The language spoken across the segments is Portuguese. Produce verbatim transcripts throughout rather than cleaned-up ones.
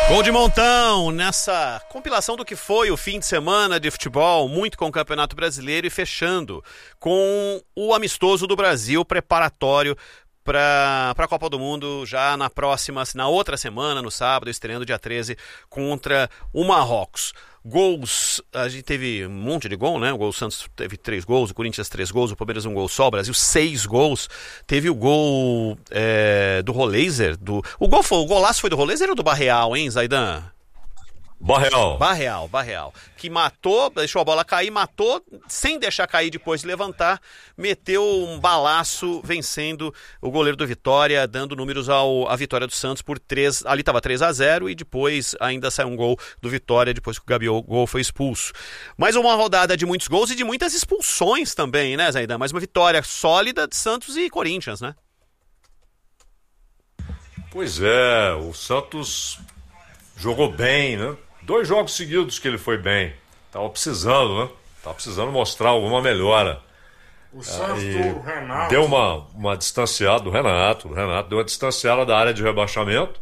Gol de montão nessa compilação do que foi o fim de semana de futebol, muito com o Campeonato Brasileiro e fechando com o amistoso do Brasil preparatório para a Copa do Mundo já na próxima, na outra semana, no sábado, estreando dia treze contra o Marrocos. Gols, a gente teve um monte de gol, né? O Gol Santos teve três gols, o Corinthians três gols, o Palmeiras um gol só, o Brasil seis gols. Teve o gol é, do Roleiser, do... O, gol foi, o golaço foi do Roleiser ou do Barreal, hein, Zaidan? Barreal. Barreal, Barreal. Que matou, deixou a bola cair, matou, sem deixar cair depois de levantar, meteu um balaço vencendo o goleiro do Vitória, dando números ao, à vitória do Santos por três, ali estava três a zero e depois ainda saiu um gol do Vitória depois que o Gabigol foi expulso. Mais uma rodada de muitos gols e de muitas expulsões também, né, Zaidan? Mais uma vitória sólida de Santos e Corinthians, né? Pois é, o Santos jogou bem, né? Dois jogos seguidos que ele foi bem. Tava precisando, né? Tava precisando mostrar alguma melhora. O Santos do Renato. Deu uma, uma distanciada do Renato. O Renato deu uma distanciada da área de rebaixamento.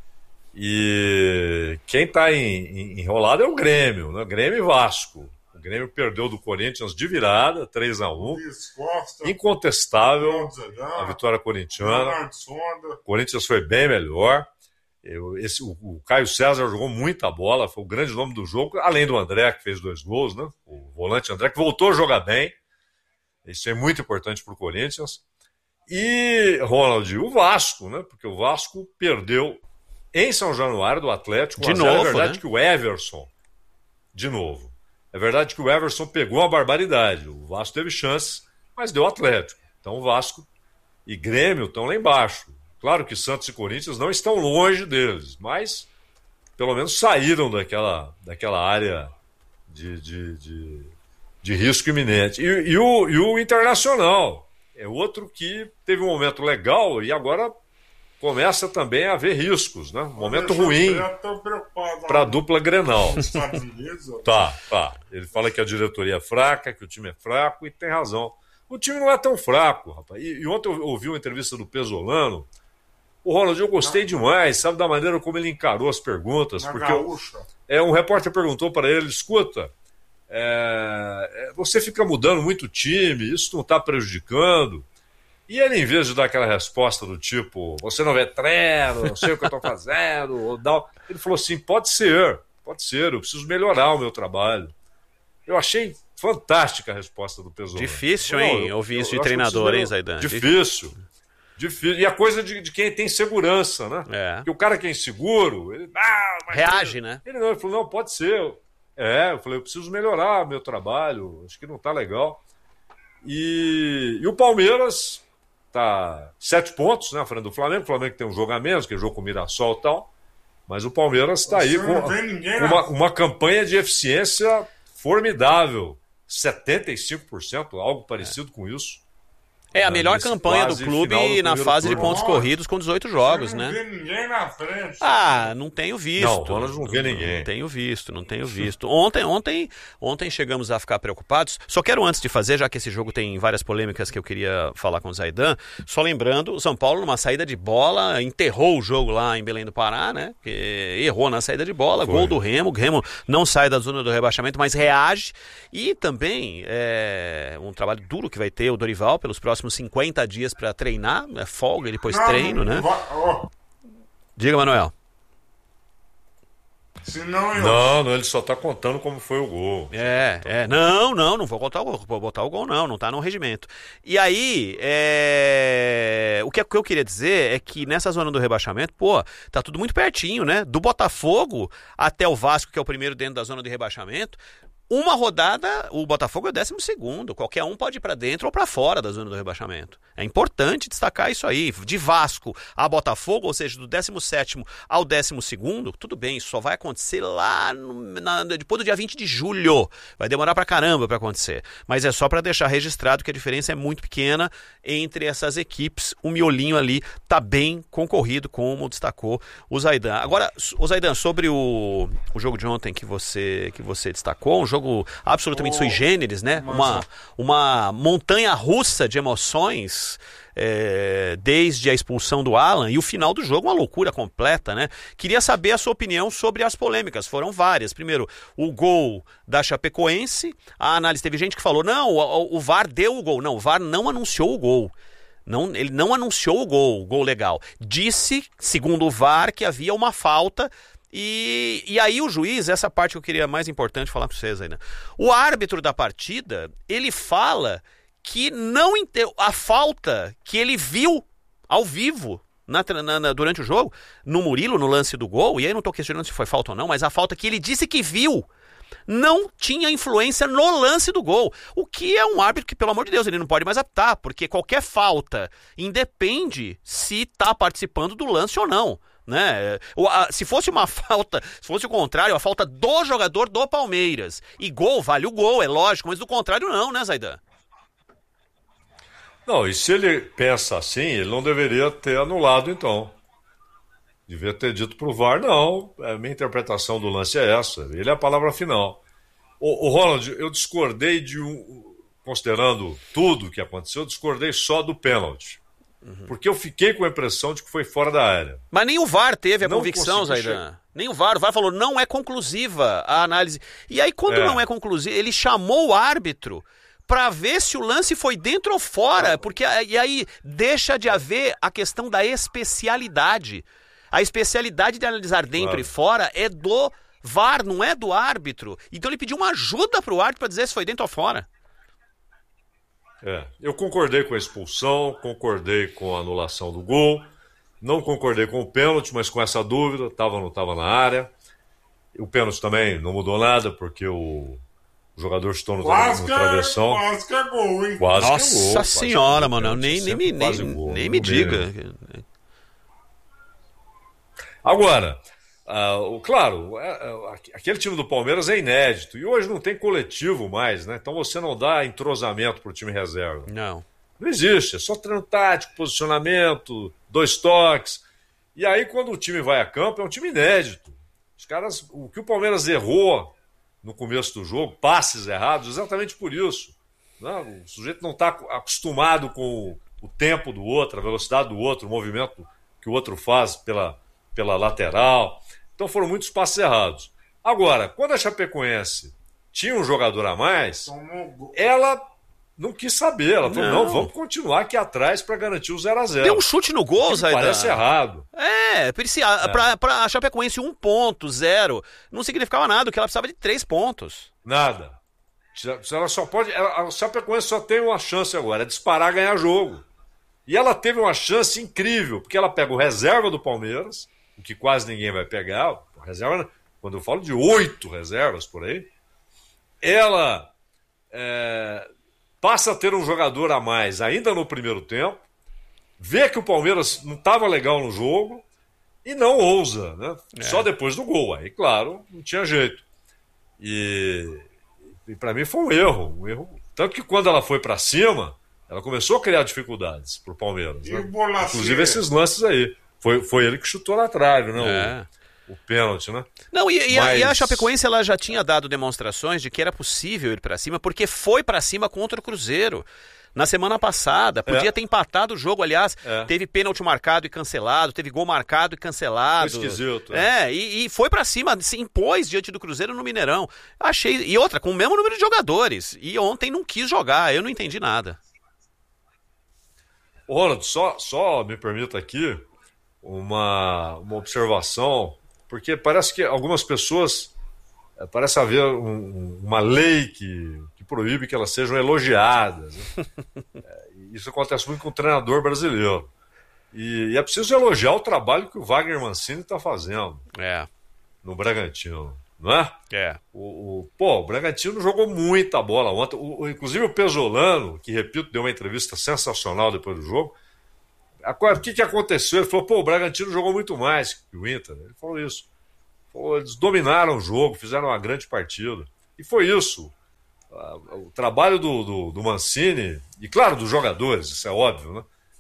E quem tá em, em, enrolado é o Grêmio, né? Grêmio e Vasco. O Grêmio perdeu do Corinthians de virada, três a um. Incontestável a vitória corintiana. O Corinthians foi bem melhor. Eu, esse, o, o Caio César jogou muita bola, foi o grande nome do jogo, além do André, que fez dois gols, né? O volante André, que voltou a jogar bem. Isso é muito importante para o Corinthians. E, Ronald, o Vasco, né? Porque o Vasco perdeu em São Januário do Atlético. De novo, é verdade, né? Que o Everson, de novo, é verdade que o Everson pegou uma barbaridade. O Vasco teve chances, mas deu Atlético. Então o Vasco e Grêmio estão lá embaixo. Claro que Santos e Corinthians não estão longe deles, mas pelo menos saíram daquela, daquela área de, de, de, de risco iminente. E, e, o, e o Internacional é outro que teve um momento legal e agora começa também a haver riscos, né? Um momento ruim para a dupla Grenal. Tá, tá. Ele fala que a diretoria é fraca, que o time é fraco e tem razão. O time não é tão fraco, rapaz. E, e ontem eu ouvi uma entrevista do Pesolano. O Ronald, eu gostei demais, sabe, da maneira como ele encarou as perguntas. Na porque eu, é, um repórter perguntou para ele, escuta, é, você fica mudando muito o time, isso não está prejudicando? E ele, em vez de dar aquela resposta do tipo, você não vê treino, não sei o que eu estou fazendo, ou não, ele falou assim, pode ser, pode ser, eu preciso melhorar o meu trabalho. Eu achei fantástica a resposta do Pesolano. Difícil, hein, eu, ouvir isso eu, de eu treinador, hein, Zaidan? Difícil. Difícil. E a coisa de, de quem tem segurança, né? É. Porque o cara que é inseguro, ele ah, mas reage, ele, né? Ele não, ele falou, não, pode ser. É, eu falei, eu preciso melhorar meu trabalho, acho que não tá legal. E, e o Palmeiras tá sete pontos, né, frente do Flamengo. O Flamengo tem um jogo a menos, que é jogo com o Mirassol e tal. Mas o Palmeiras está aí com uma, uma campanha de eficiência formidável. setenta e cinco por cento, algo parecido é. com isso. É a melhor campanha do clube na fase de pontos corridos com dezoito jogos, né? Não vê ninguém na frente. Ah, não tenho visto. Não, o Ronald não vê ninguém. Não tenho visto, não tenho visto. Ontem, ontem, ontem chegamos a ficar preocupados. Só quero antes de fazer, já que esse jogo tem várias polêmicas que eu queria falar com o Zaidan, só lembrando, o São Paulo numa saída de bola, enterrou o jogo lá em Belém do Pará, né? Errou na saída de bola, Foi. Gol do Remo, o Remo não sai da zona do rebaixamento, mas reage. E também é um trabalho duro que vai ter o Dorival pelos próximos cinquenta dias para treinar, é folga, ele depois treino, né? Oh. Diga, Manuel. Senão eu... Não, não, ele só tá contando como foi o gol. É, é, não, não, não vou contar o gol, vou botar o gol não, não tá no regimento. E aí, é... o que eu queria dizer é que nessa zona do rebaixamento, pô, tá tudo muito pertinho, né? Do Botafogo até o Vasco, que é o primeiro dentro da zona de rebaixamento, uma rodada, o Botafogo é o décimo segundo. Qualquer um pode ir para dentro ou para fora da zona do rebaixamento. É importante destacar isso aí. De Vasco a Botafogo, ou seja, do décimo sétimo ao décimo segundo, tudo bem, isso só vai acontecer lá no, na, depois do dia vinte de julho. Vai demorar pra caramba para acontecer. Mas é só para deixar registrado que a diferença é muito pequena entre essas equipes. O miolinho ali tá bem concorrido, como destacou o Zaidan. Agora, o Zaidan, sobre o, o jogo de ontem que você, que você destacou, um jogo jogo absolutamente oh, sui generis, né? Uma, uma montanha russa de emoções. é, desde a expulsão do Alan, e o final do jogo uma loucura completa, né? Queria saber a sua opinião sobre as polêmicas, foram várias. Primeiro, o gol da Chapecoense, a análise, teve gente que falou, não, o, o V A R deu o gol. Não, o V A R não anunciou o gol. Não, ele não anunciou o gol, o gol legal. Disse, segundo o V A R, que havia uma falta. E, e aí o juiz, essa parte que eu queria mais importante falar para vocês ainda. O árbitro da partida, ele fala que não a falta que ele viu ao vivo na, na, na, durante o jogo, no Murilo, no lance do gol, e aí não estou questionando se foi falta ou não, mas a falta que ele disse que viu não tinha influência no lance do gol. O que é um árbitro que, pelo amor de Deus, ele não pode mais apitar, porque qualquer falta independe se está participando do lance ou não. Né? Se fosse uma falta, se fosse o contrário, a falta do jogador do Palmeiras, e gol, vale o gol, é lógico, mas do contrário não, né, Zaidan? Não, e se ele pensa assim, ele não deveria ter anulado então. Devia ter dito pro V A R, não, a minha interpretação do lance é essa, ele é a palavra final. O, o Ronald, eu discordei de um, considerando tudo que aconteceu, eu discordei só do pênalti. Uhum. Porque eu fiquei com a impressão de que foi fora da área. Mas nem o V A R teve a não convicção, Zaidan. Nem o V A R. O V A R falou, não é conclusiva a análise. E aí, quando é. não é conclusiva, ele chamou o árbitro para ver se o lance foi dentro ou fora. Porque e aí deixa de haver a questão da especialidade. A especialidade de analisar dentro claro. e fora é do V A R, não é do árbitro. Então ele pediu uma ajuda para o árbitro para dizer se foi dentro ou fora. É, eu concordei com a expulsão, concordei com a anulação do gol, não concordei com o pênalti, mas com essa dúvida, estava ou não estava na área. O pênalti também não mudou nada, porque o, o jogador chutou no, quase no que é, travessão. Quase que é gol, hein? Quase Nossa que é gol, senhora, mano, pênalti, nem, nem, me, nem, gol, nem me diga. Agora, uh, claro, uh, uh, aquele time do Palmeiras é inédito, e hoje não tem coletivo mais, né? Então você não dá entrosamento pro time reserva. Não. Não existe, é só treino tático, posicionamento, dois toques. E aí, quando o time vai a campo, é um time inédito. Os caras, o que o Palmeiras errou no começo do jogo, passes errados, exatamente por isso. Né? O sujeito não está acostumado com o tempo do outro, a velocidade do outro, o movimento que o outro faz pela, pela lateral. Então foram muitos passes errados. Agora, quando a Chapecoense tinha um jogador a mais, ela não quis saber. Ela falou, não, não vamos continuar aqui atrás para garantir o zero a zero. Deu um chute no gol, Zaidan. Parece errado. É, é. para a Chapecoense um ponto, zero, não significava nada, que ela precisava de três pontos. Nada. Ela só pode, a Chapecoense só tem uma chance agora, é disparar, ganhar jogo. E ela teve uma chance incrível, porque ela pega o reserva do Palmeiras, o que quase ninguém vai pegar, reserva, quando eu falo de oito reservas por aí, ela é, passa a ter um jogador a mais ainda no primeiro tempo, vê que o Palmeiras não estava legal no jogo e não ousa, né? É. Só depois do gol. Aí, claro, não tinha jeito. E, e para mim foi um erro, um erro. Tanto que quando ela foi para cima, ela começou a criar dificuldades pro Palmeiras. Né? Inclusive esses lances aí. Foi, foi ele que chutou na trave, né? É. O, o pênalti, né? Não, e, e, Mas... a, e a Chapecoense ela já tinha dado demonstrações de que era possível ir para cima, porque foi para cima contra o Cruzeiro. Na semana passada, podia é. ter empatado o jogo, aliás, é. teve pênalti marcado e cancelado, teve gol marcado e cancelado. Foi esquisito. É, é e, e foi pra cima, se impôs diante do Cruzeiro no Mineirão. Achei, e outra, com o mesmo número de jogadores. E ontem não quis jogar, eu não entendi nada. Ronald, só, só me permita aqui uma, uma observação, porque parece que algumas pessoas, parece haver um, uma lei que... proíbe que elas sejam elogiadas. Né? é, isso acontece muito com o treinador brasileiro. E, e é preciso elogiar o trabalho que o Wagner Mancini está fazendo é. no Bragantino, não é? É. O, o, pô, o Bragantino jogou muita bola ontem. O, o, inclusive o Pesolano, que, repito, deu uma entrevista sensacional depois do jogo. O que, que aconteceu? Ele falou, pô, o Bragantino jogou muito mais que o Inter. Ele falou isso. Falou, eles dominaram o jogo, fizeram uma grande partida. E foi isso. O trabalho do, do, do Mancini, e claro, dos jogadores, isso é óbvio, né?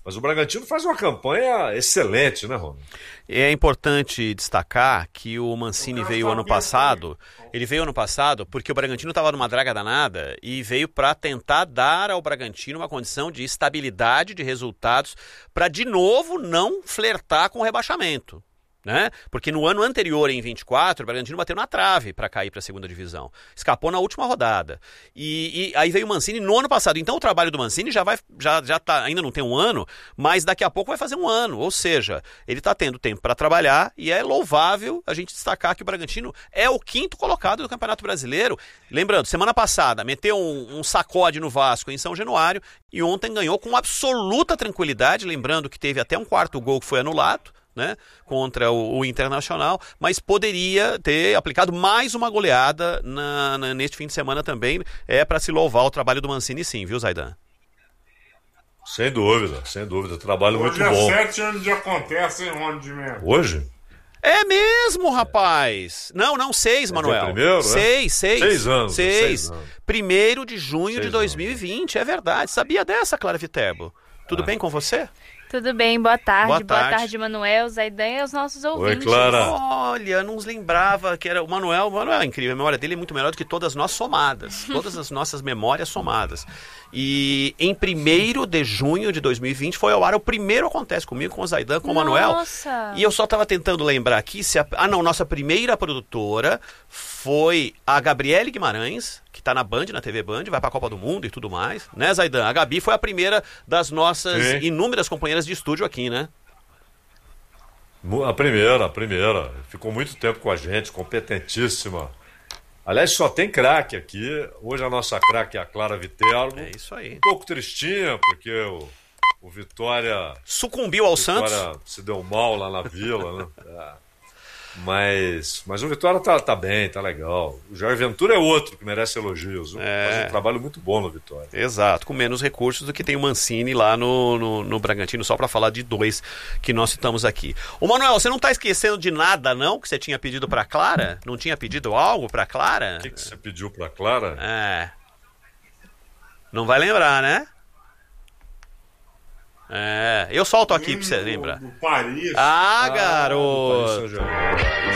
Mas o Bragantino faz uma campanha excelente, né, Ronald? É importante destacar que o Mancini veio ano passado, ele veio ano passado porque o Bragantino estava numa draga danada e veio para tentar dar ao Bragantino uma condição de estabilidade de resultados para de novo não flertar com o rebaixamento. Né? Porque no ano anterior, em vinte e quatro, o Bragantino bateu na trave para cair para a segunda divisão. Escapou na última rodada. E, e aí veio o Mancini no ano passado. Então o trabalho do Mancini já vai, já, já tá, ainda não tem um ano, mas daqui a pouco vai fazer um ano. Ou seja, ele está tendo tempo para trabalhar e é louvável a gente destacar que o Bragantino é o quinto colocado do Campeonato Brasileiro. Lembrando, semana passada meteu um, um sacode no Vasco em São Januário e ontem ganhou com absoluta tranquilidade. Lembrando que teve até um quarto gol que foi anulado. Né, contra o, o Internacional, mas poderia ter aplicado mais uma goleada na, na, neste fim de semana também. É para se louvar o trabalho do Mancini, sim, viu, Zaidan? Sem dúvida, sem dúvida. Trabalho Hoje muito é bom. sete anos de acontece, hein, Ronald mesmo? Hoje? É mesmo, rapaz. Não, não, seis, Manuel. É primeiro, seis, é? seis. Seis anos. Seis. Seis anos. Primeiro de junho seis de dois mil e vinte, anos. É verdade. Sabia dessa, Clara Viterbo? Tudo Ah. bem com você? Tudo bem, boa tarde. Boa Boa tarde. tarde, Manuel, Zaidan e aos nossos ouvintes. Clara. Olha, não nos lembrava que era o Manuel. O Manuel é incrível, a memória dele é muito melhor do que todas nós somadas. Todas as nossas memórias somadas. E em primeiro de junho de dois mil e vinte foi ao ar o primeiro Acontece Comigo com o Zaidan, com o Manuel. Nossa! E eu só estava tentando lembrar aqui se a... Ah, não, nossa primeira produtora foi a Gabriele Guimarães, que está na Band, na T V Band, vai para a Copa do Mundo e tudo mais. Né, Zaidan? A Gabi foi a primeira das nossas Sim. inúmeras companheiras de estúdio aqui, né? A primeira, a primeira. Ficou muito tempo com a gente, competentíssima. Aliás, só tem craque aqui. Hoje a nossa craque é a Clara Viterbo. É isso aí. Um pouco tristinha, porque o, o Vitória... Sucumbiu ao Santos. Vitória se deu mal lá na Vila, né? É. Mas, mas o Vitória tá, tá bem, tá legal. O Jair Ventura é outro que merece elogios. Viu? É. Faz um trabalho muito bom no Vitória. Exato, com menos recursos do que tem o Mancini lá no, no, no Bragantino, só para falar de dois que nós citamos aqui. Ô Manuel, você não tá esquecendo de nada, não? Que você tinha pedido pra Clara? Não tinha pedido algo pra Clara? O que, que você pediu pra Clara? É. Não vai lembrar, né? É. Eu solto aqui pra você lembrar. Do Paris. Ah, Ah, garoto! do Paris Saint-Germain.